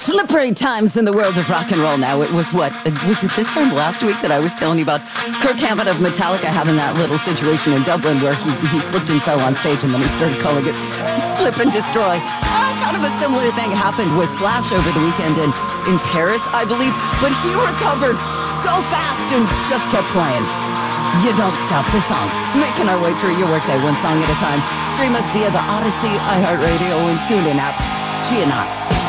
Slippery times in the world of rock and roll now. It was was it this time last week that I was telling you about Kirk Hammett of Metallica having that little situation in Dublin where he slipped and fell on stage and then he started calling it Slip and Destroy. Kind of a similar thing happened with Slash over the weekend in Paris, I believe, but he recovered so fast and just kept playing. You don't stop the song. Making our way through your workday one song at a time. Stream us via the Odyssey, iHeartRadio, and TuneIn apps. It's Gianna.